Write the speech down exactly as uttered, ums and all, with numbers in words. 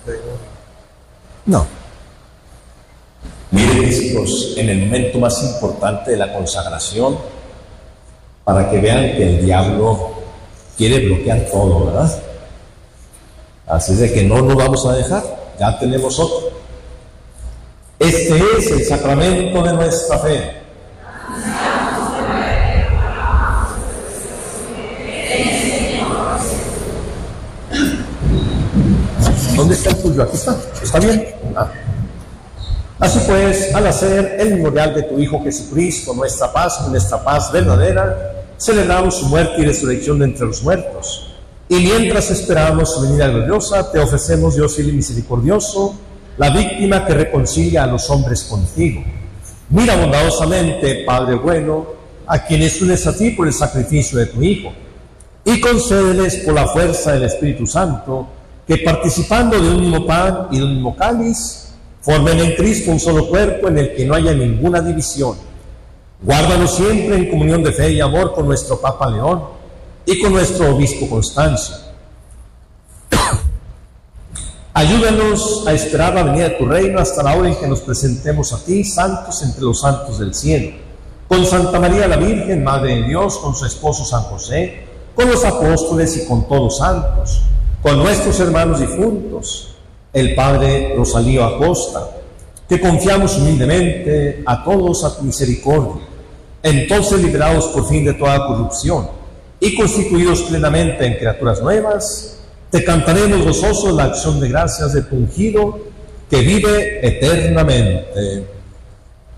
No. Miren, mis hijos, en el momento más importante de la consagración, para que vean que el diablo quiere bloquear todo, ¿verdad? Así de que no nos vamos a dejar, ya tenemos otro. Este es el sacramento de nuestra fe. ¿Dónde está el tuyo? Aquí está. ¿Está bien? Ah. Así pues, al hacer el memorial de tu Hijo Jesucristo, nuestra paz, nuestra paz verdadera, celebramos su muerte y resurrección de entre los muertos. Y mientras esperamos su venida gloriosa, te ofrecemos, Dios fiel y misericordioso, la víctima que reconcilia a los hombres contigo. Mira bondadosamente, Padre bueno, a quienes unes a ti por el sacrificio de tu Hijo, y concédeles por la fuerza del Espíritu Santo, que participando de un mismo pan y de un mismo cáliz, formen en Cristo un solo cuerpo en el que no haya ninguna división. Guárdanos siempre en comunión de fe y amor con nuestro Papa León y con nuestro Obispo Constancio. Ayúdanos a esperar la venida de tu reino hasta la hora en que nos presentemos a ti, santos entre los santos del cielo, con Santa María la Virgen, Madre de Dios, con su esposo San José, con los apóstoles y con todos los santos, con nuestros hermanos difuntos, el Padre Rosalío Acosta, que confiamos humildemente a todos a tu misericordia. Entonces, liberados por fin de toda corrupción y constituidos plenamente en criaturas nuevas, te cantaremos gozosos la acción de gracias de tu ungido, que vive eternamente.